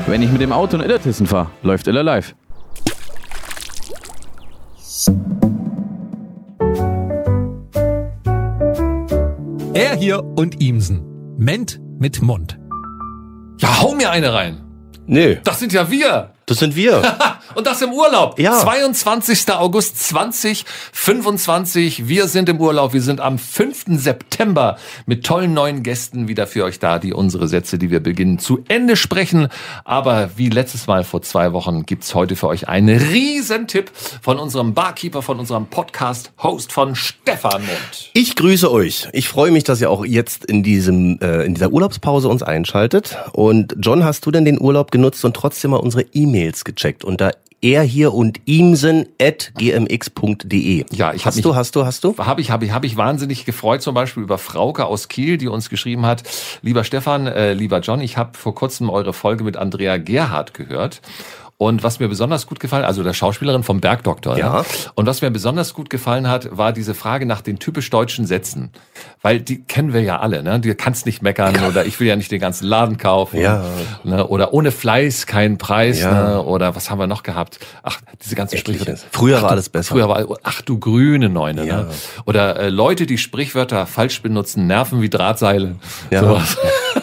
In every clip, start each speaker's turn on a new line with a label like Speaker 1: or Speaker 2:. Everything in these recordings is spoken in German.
Speaker 1: Wenn ich mit dem Auto in Illertissen fahre, läuft Iller live.
Speaker 2: Er hier und Ihmsen. Ment mit Mund.
Speaker 3: Ja, hau mir eine rein.
Speaker 4: Nö,
Speaker 3: Das sind ja wir.
Speaker 4: das sind wir.
Speaker 3: Und das im Urlaub.
Speaker 4: Ja.
Speaker 3: 22. August 2025. Wir sind im Urlaub. Wir sind am 5. September mit tollen neuen Gästen wieder für euch da, die unsere Sätze, die wir beginnen, zu Ende sprechen. Aber wie letztes Mal vor 2 Wochen gibt's heute für euch einen Riesentipp von unserem Barkeeper, von unserem Podcast-Host von Stefan Mund.
Speaker 4: Ich grüße euch. Ich freue mich, dass ihr auch jetzt in dieser Urlaubspause uns einschaltet. Und John, hast du denn den Urlaub genutzt und trotzdem mal unsere E-Mails gecheckt unter er hier und imsen@gmx.de.
Speaker 3: Ja, ich
Speaker 4: hast du?
Speaker 3: Habe ich wahnsinnig gefreut, zum Beispiel über Frauke aus Kiel, die uns geschrieben hat: Lieber Stefan, lieber John, ich habe vor kurzem eure Folge mit Andrea Gerhardt gehört. Und was mir besonders gut gefallen, also der Schauspielerin vom Bergdoktor,
Speaker 4: Ja.
Speaker 3: Ne? Und was mir besonders gut gefallen hat, war diese Frage nach den typisch deutschen Sätzen. Weil die kennen wir ja alle, ne? Du kannst nicht meckern oder ich will ja nicht den ganzen Laden kaufen.
Speaker 4: Ja.
Speaker 3: Ne? Oder ohne Fleiß kein Preis,
Speaker 4: Ja.
Speaker 3: ne? Oder was haben wir noch gehabt? Ach, diese ganzen Sprichwörter.
Speaker 4: Früher war alles besser.
Speaker 3: Früher war, ach du grüne Neune,
Speaker 4: Ja.
Speaker 3: ne? Oder Leute, die Sprichwörter falsch benutzen, nerven wie Drahtseile.
Speaker 4: Ja.
Speaker 3: Sowas.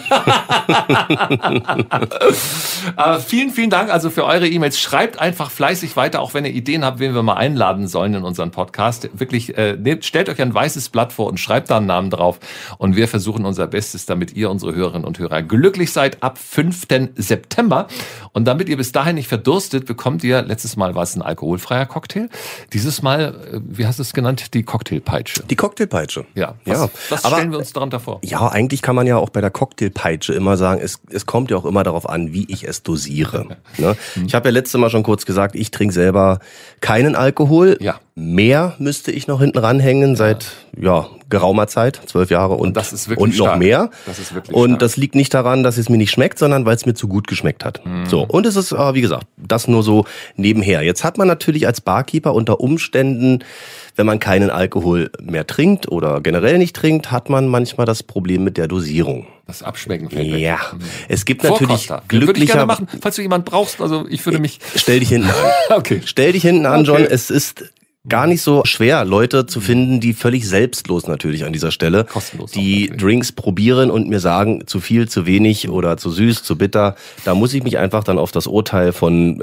Speaker 3: Aber vielen, vielen Dank also für eure E-Mails. Schreibt einfach fleißig weiter, auch wenn ihr Ideen habt, wen wir mal einladen sollen in unseren Podcast. Wirklich, stellt euch ein weißes Blatt vor und schreibt da einen Namen drauf. Und wir versuchen unser Bestes, damit ihr, unsere Hörerinnen und Hörer, glücklich seid ab 5. September. Und damit ihr bis dahin nicht verdurstet, bekommt ihr, letztes Mal war es ein alkoholfreier Cocktail. Dieses Mal, wie hast du es genannt? Die Cocktailpeitsche.
Speaker 4: Die Cocktailpeitsche.
Speaker 3: Ja.
Speaker 4: Ja.
Speaker 3: Was
Speaker 4: Aber
Speaker 3: stellen wir uns darunter vor?
Speaker 4: ja, eigentlich kann man ja auch bei der Cocktailpeitsche immer sagen, es kommt ja auch immer darauf an, wie ich es dosiere. Ne? Ich habe ja letztes Mal schon kurz gesagt, ich trinke selber keinen Alkohol.
Speaker 3: Ja.
Speaker 4: Mehr müsste ich noch hinten ranhängen seit geraumer Zeit, 12 Jahre und
Speaker 3: das ist wirklich
Speaker 4: und noch
Speaker 3: stark.
Speaker 4: mehr.
Speaker 3: Das ist wirklich
Speaker 4: und
Speaker 3: stark.
Speaker 4: das liegt nicht daran, dass es mir nicht schmeckt, sondern weil es mir zu gut geschmeckt hat. So, und es ist, wie gesagt, das nur so nebenher. Jetzt hat man natürlich als Barkeeper unter Umständen, wenn man keinen Alkohol mehr trinkt oder generell nicht trinkt, hat man manchmal das Problem mit der Dosierung.
Speaker 3: Das Abschmecken fällt weg.
Speaker 4: Ja, es gibt natürlich
Speaker 3: Vorkoster. Würde ich gerne
Speaker 4: glücklicher.
Speaker 3: machen, falls du jemanden brauchst. Also ich würde mich...
Speaker 4: Stell dich hinten an.
Speaker 3: Okay.
Speaker 4: Stell dich hinten an, John.
Speaker 3: Okay.
Speaker 4: Es ist gar nicht so schwer, Leute zu finden, die völlig selbstlos natürlich an dieser Stelle,
Speaker 3: Kostenlos auch
Speaker 4: die
Speaker 3: natürlich.
Speaker 4: Drinks probieren und mir sagen, zu viel, zu wenig oder zu süß, zu bitter. Da muss ich mich einfach dann auf das Urteil von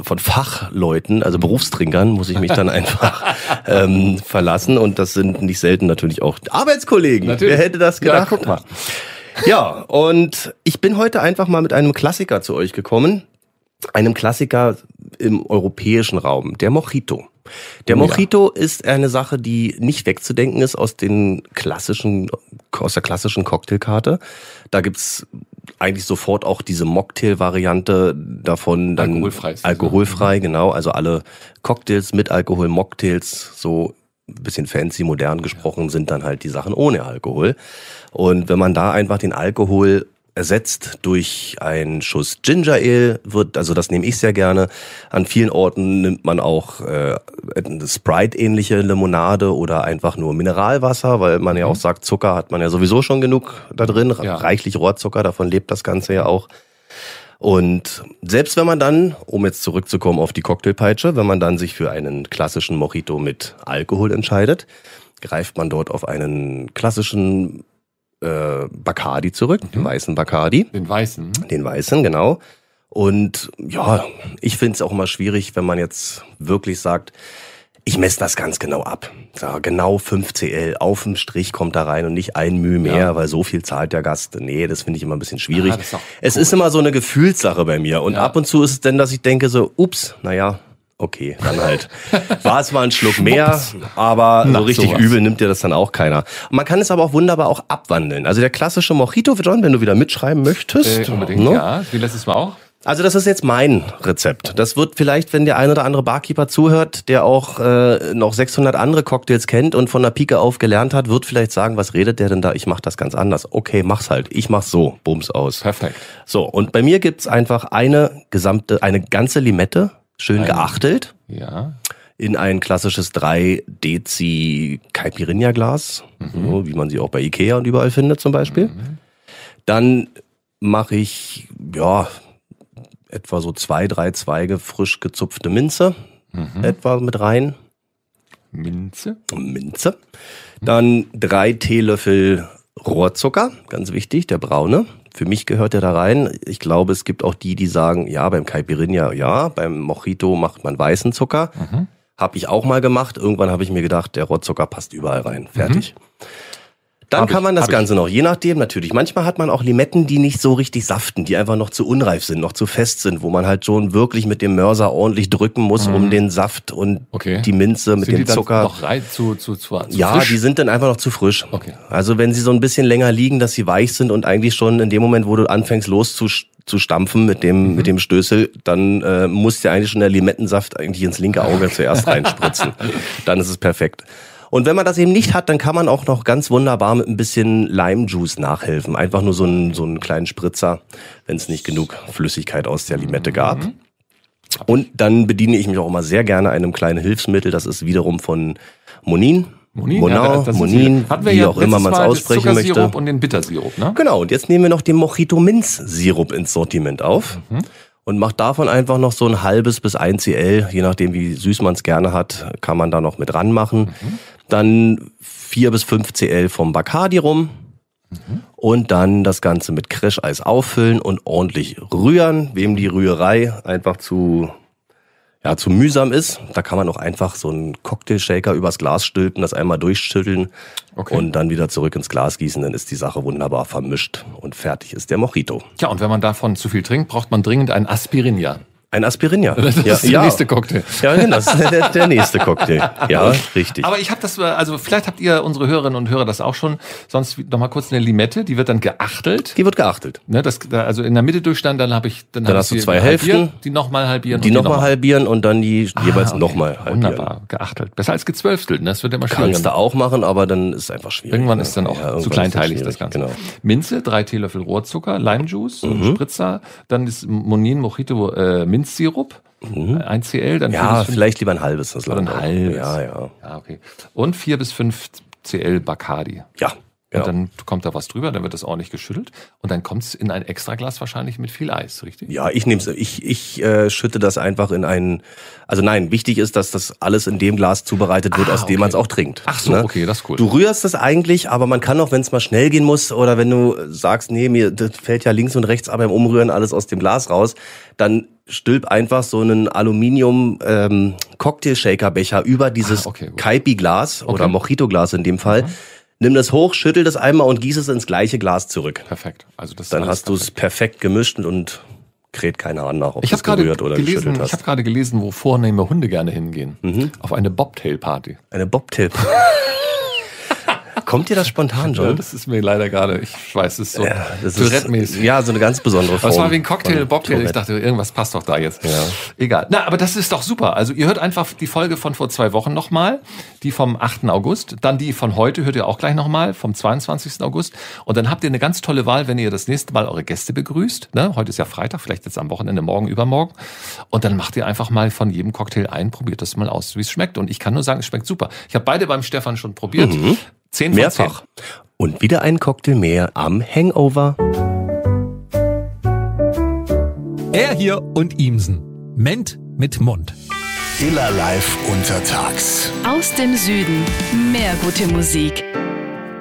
Speaker 4: Fachleuten, also Berufstrinkern, muss ich mich dann einfach verlassen. Und das sind nicht selten natürlich auch Arbeitskollegen.
Speaker 3: Natürlich.
Speaker 4: Wer hätte das gedacht?
Speaker 3: Ja, guck mal.
Speaker 4: Ja, und ich bin heute einfach mal mit einem Klassiker zu euch gekommen. Einem Klassiker im europäischen Raum, der Mojito. Der Mojito ist eine Sache, die nicht wegzudenken ist aus der klassischen Cocktailkarte. Da gibt's eigentlich sofort auch diese Mocktail-Variante davon. Dann alkoholfrei, genau. Also alle Cocktails mit Alkohol, Mocktails, so ein bisschen fancy, modern gesprochen, sind dann halt die Sachen ohne Alkohol. Und wenn man da einfach den Alkohol ersetzt durch einen Schuss Ginger Ale, also das nehme ich sehr gerne. An vielen Orten nimmt man auch eine Sprite-ähnliche Limonade oder einfach nur Mineralwasser, weil man ja auch sagt, Zucker hat man ja sowieso schon genug da drin, reichlich Rohrzucker, davon lebt das Ganze ja auch. Und selbst wenn man dann, um jetzt zurückzukommen auf die Cocktailpeitsche, wenn man dann sich für einen klassischen Mojito mit Alkohol entscheidet, greift man dort auf einen klassischen Bacardi zurück, den weißen Bacardi.
Speaker 3: Den weißen.
Speaker 4: Den weißen, genau. Und ja, ich finde es auch immer schwierig, wenn man jetzt wirklich sagt, ich messe das ganz genau ab. So, genau 5 CL auf dem Strich kommt da rein und nicht ein Mühe mehr, weil so viel zahlt der Gast. Nee, das finde ich immer ein bisschen schwierig.
Speaker 3: Ja, das ist auch
Speaker 4: es ist immer so eine Gefühlssache bei mir. Und
Speaker 3: Ja.
Speaker 4: ab und zu ist es denn, dass ich denke so, ups, naja, okay, dann halt. War es mal ein Schluck mehr, aber so richtig
Speaker 3: sowas.
Speaker 4: übel nimmt dir das dann auch keiner. Und man kann es aber auch wunderbar auch abwandeln. Also der klassische Mojito, John, wenn du wieder mitschreiben möchtest.
Speaker 3: Unbedingt,
Speaker 4: ne?
Speaker 3: ja. Wie letztes Mal auch.
Speaker 4: Also das ist jetzt mein Rezept. Das wird vielleicht, wenn der ein oder andere Barkeeper zuhört, der auch noch 600 andere Cocktails kennt und von der Pike auf gelernt hat, wird vielleicht sagen, was redet der denn da? Ich mach das ganz anders. Okay, mach's halt. Ich mach's so. Bums aus.
Speaker 3: Perfekt.
Speaker 4: So, und bei mir gibt's einfach eine ganze Limette, schön geachtelt,
Speaker 3: Ja.
Speaker 4: in ein klassisches 3 Dezi Caipirinha-Glas, so wie man sie auch bei Ikea und überall findet zum Beispiel. Dann mache ich, etwa so 2-3 Zweige frisch gezupfte Minze etwa mit rein.
Speaker 3: Minze.
Speaker 4: Dann 3 Teelöffel Rohrzucker, ganz wichtig, der braune. Für mich gehört der da rein. Ich glaube, es gibt auch die sagen, ja, beim Caipirinha ja, beim Mojito macht man weißen Zucker. Habe ich auch mal gemacht. Irgendwann habe ich mir gedacht, der Rohrzucker passt überall rein. Fertig. Dann kann man das Ganze noch, je nachdem natürlich. Manchmal hat man auch Limetten, die nicht so richtig saften, die einfach noch zu unreif sind, noch zu fest sind, wo man halt schon wirklich mit dem Mörser ordentlich drücken muss, um den Saft und die Minze mit dem Zucker.
Speaker 3: Noch rein zu
Speaker 4: ja,
Speaker 3: frisch?
Speaker 4: Die sind dann einfach noch zu frisch.
Speaker 3: Okay.
Speaker 4: Also wenn sie so ein bisschen länger liegen, dass sie weich sind und eigentlich schon in dem Moment, wo du anfängst zu stampfen mit dem Stößel, dann muss dir eigentlich schon der Limettensaft eigentlich ins linke Auge zuerst reinspritzen. Dann ist es perfekt. Und wenn man das eben nicht hat, dann kann man auch noch ganz wunderbar mit ein bisschen Lime-Juice nachhelfen. Einfach nur so einen kleinen Spritzer, wenn es nicht genug Flüssigkeit aus der Limette gab. Und dann bediene ich mich auch immer sehr gerne einem kleinen Hilfsmittel. Das ist wiederum von Monin. Monin, wie auch immer man es aussprechen möchte.
Speaker 3: Zuckersirup und den Bittersirup, ne?
Speaker 4: Genau, und jetzt nehmen wir noch den Mojito-Minz-Sirup ins Sortiment auf. Und macht davon einfach noch so ein halbes bis 1 CL, je nachdem wie süß man es gerne hat, kann man da noch mit ranmachen. Dann 4 bis 5 CL vom Bacardi rum. Und dann das Ganze mit Crèche-Eis auffüllen und ordentlich rühren. Wem die Rührei einfach zu mühsam ist, da kann man auch einfach so einen Cocktailshaker übers Glas stülpen, das einmal durchschütteln und dann wieder zurück ins Glas gießen, dann ist die Sache wunderbar vermischt und fertig ist der Mojito.
Speaker 3: Ja, und wenn man davon zu viel trinkt, braucht man dringend ein Aspirinha.
Speaker 4: Ein Aspirinha.
Speaker 3: Das ist der nächste Cocktail.
Speaker 4: Ja, genau, das ist der nächste Cocktail. Ja, richtig.
Speaker 3: Aber ich habe das, also vielleicht habt ihr, unsere Hörerinnen und Hörer, das auch schon. Sonst noch mal kurz eine Limette, die wird dann geachtelt.
Speaker 4: Die wird geachtelt.
Speaker 3: Ne, also in der Mitte durchstand, dann
Speaker 4: hast du 2 Hälften.
Speaker 3: Die nochmal halbieren.
Speaker 4: Die nochmal halbieren und dann die jeweils nochmal halbieren.
Speaker 3: Wunderbar, geachtelt. Besser als gezwölftelt, ne? Das wird immer schwieriger.
Speaker 4: Kannst du auch machen, aber dann ist es einfach schwierig.
Speaker 3: Irgendwann ist dann auch zu kleinteilig das Ganze.
Speaker 4: Genau.
Speaker 3: Minze, 3 Teelöffel Rohrzucker, Limejuice, Spritzer, dann das Monin Mojito Minzsirup. 1 CL, dann
Speaker 4: vielleicht lieber ein halbes. Das
Speaker 3: oder ein halbes.
Speaker 4: Ja,
Speaker 3: okay. Und 4 bis 5 CL Bacardi.
Speaker 4: Ja, genau.
Speaker 3: Und dann kommt da was drüber, dann wird das ordentlich geschüttelt und dann kommt es in ein Extraglas wahrscheinlich mit viel Eis, richtig?
Speaker 4: Ja, ich schütte das einfach in einen. Also nein, wichtig ist, dass das alles in dem Glas zubereitet wird, aus dem man es auch trinkt.
Speaker 3: Ach so, okay, das ist cool.
Speaker 4: Du rührst das eigentlich, aber man kann auch, wenn es mal schnell gehen muss oder wenn du sagst, nee, mir das fällt ja links und rechts aber im Umrühren alles aus dem Glas raus, dann stülp einfach so einen Aluminium Cocktail-Shaker-Becher über dieses Caipi-Glas oder Mojito-Glas in dem Fall. Nimm das hoch, schüttel das einmal und gieß es ins gleiche Glas zurück.
Speaker 3: Perfekt. Also das
Speaker 4: dann hast du es perfekt gemischt und kräht keiner an nach, ob
Speaker 3: du es gerührt oder geschüttelt hast. Ich habe gerade gelesen, wo vornehme Hunde gerne hingehen. Auf eine Bobtail-Party.
Speaker 4: Eine Bobtail-Party. Kommt dir das spontan, John?
Speaker 3: Ja, das ist mir leider gerade, ich weiß, es ist so Tourette-mäßig.
Speaker 4: Ja, so eine ganz besondere Form.
Speaker 3: Das war wie ein Cocktail, Bobtail. Ich dachte, irgendwas passt doch da jetzt. Ja. Egal. Na, aber das ist doch super. Also ihr hört einfach die Folge von vor 2 Wochen nochmal, die vom 8. August. Dann die von heute hört ihr auch gleich nochmal, vom 22. August. Und dann habt ihr eine ganz tolle Wahl, wenn ihr das nächste Mal eure Gäste begrüßt. Ne? Heute ist ja Freitag, vielleicht jetzt am Wochenende, morgen, übermorgen. Und dann macht ihr einfach mal von jedem Cocktail ein, probiert das mal aus, wie es schmeckt. Und ich kann nur sagen, es schmeckt super. Ich habe beide beim Stefan schon probiert. 10 von
Speaker 4: mehrfach. 10. Und wieder ein Cocktail mehr am Hangover.
Speaker 2: Er hier und Iemsen. Ment mit Mund.
Speaker 5: Iller Live untertags.
Speaker 6: Aus dem Süden. Mehr gute Musik.